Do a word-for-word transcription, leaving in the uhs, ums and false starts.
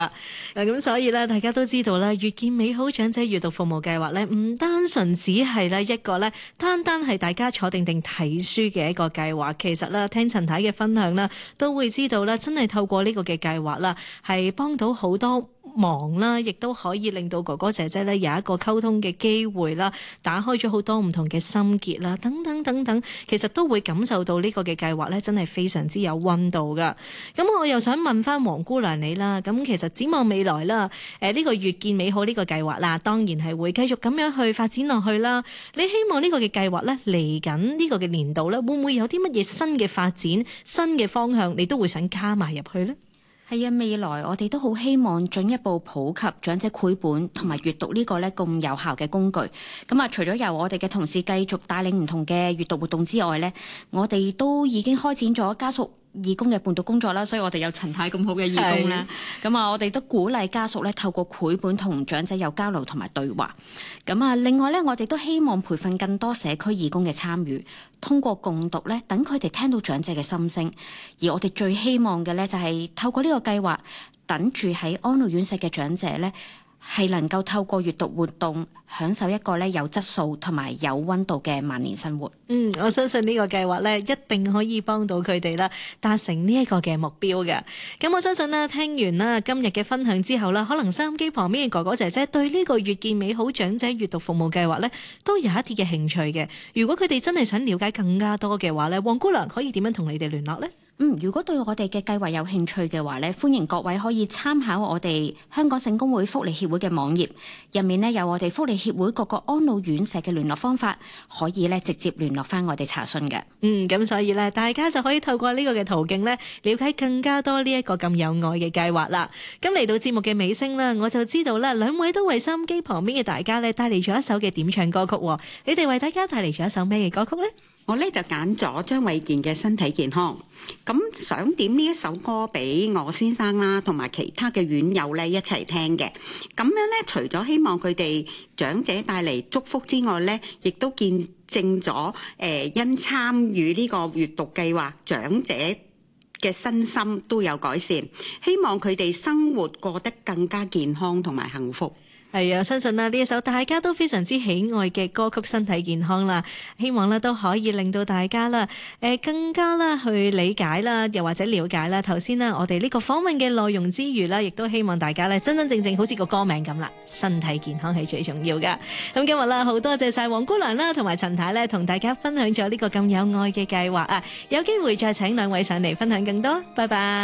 咁所以咧，大家都知道咧，越見美好長者閱讀服務計劃咧，唔單純只係咧一個咧，單單係大家坐定定睇書嘅一個計劃。其實咧，聽陳太嘅分享啦，都會知道咧，真係透過呢個嘅計劃啦，係幫到好多忙啦，亦都可以令到哥哥姐姐咧有一個溝通嘅機會啦，打開咗好多唔同嘅心結啦，等等等等，其實都會感受到呢個嘅計劃咧，真係非常之有溫度噶。咁我又想問翻黃姑娘你啦，咁其實展望未來啦，誒呢個越見美好呢個計劃啦，當然係會繼續咁樣去發展落去啦。你希望呢個嘅計劃咧嚟緊呢個嘅年度咧，會唔會有啲乜嘢新嘅發展、新嘅方向，你都會想加埋入去呢？ 係啊，未來我哋都好希望進一步普及長者繪本同埋閱讀呢個咧咁有效嘅工具。咁啊，除咗由我哋嘅同事繼續帶領唔同嘅閱讀活動之外咧，我哋都已經開展咗家屬義工嘅伴讀工作啦，所以我哋有陳太咁好嘅義工啦。咁啊，我哋都鼓勵家屬咧透過繪本同長者有交流同埋對話。咁啊，另外咧，我哋都希望培訓更多社區義工嘅參與，通過共讀咧，等佢哋聽到長者嘅心聲。而我哋最希望嘅咧，就係透過呢個計劃，等住喺安老院舍嘅長者咧，係能夠透過閱讀活動享受一個咧有質素同埋有溫度嘅晚年生活。 嗯，我相信呢個計劃咧一定可以幫到佢哋啦，達成呢一個嘅目標嘅。咁我相信啦，聽完啦今日嘅分享之後啦，可能收音機旁邊嘅哥哥姐姐對呢個越見美好長者閱讀服務計劃咧都有一啲嘅興趣嘅。如果佢哋真係想了解更加多嘅話咧，黃姑娘可以點樣同你哋聯絡呢？ 嗯，如果對我哋嘅計劃有興趣嘅話咧，歡迎各位可以參考我哋香港聖公會福利協會嘅網頁，入面咧有我哋福利協會各個安老院舍嘅聯絡方法，可以咧直接聯絡翻我哋查詢嘅。 嗯，咁所以咧，大家就可以透過呢個嘅途徑咧，了解更加多呢一個咁有愛嘅計劃啦。咁嚟到節目嘅尾聲啦，我就知道啦，兩位都為收音機旁邊嘅大家咧帶嚟咗一首嘅點唱歌曲。你哋為大家帶嚟咗一首咩嘅歌曲呢？ 我咧就揀咗張衛健嘅身體健康，咁想點呢一首歌俾我先生啦，同埋其他嘅院友咧一齊聽嘅。咁樣咧，除咗希望佢哋長者帶嚟祝福之外咧，亦都見證咗誒、呃、因參與呢個閱讀計劃，長者嘅身心都有改善，希望佢哋生活過得更加健康同埋幸福。 係啊，相信啦呢一首大家都非常之喜愛嘅歌曲《身體健康》啦，希望咧都可以令到大家啦，誒更加啦去理解啦，又或者了解啦頭先啦我哋呢個訪問嘅內容之餘啦，亦都希望大家咧真真正正好似個歌名咁啦，身體健康係最重要噶。咁今日啦，好多謝晒黃姑娘啦，同埋陳太咧，同大家分享咗呢個咁有愛嘅計劃啊！有機會再請兩位上嚟分享更多，拜拜。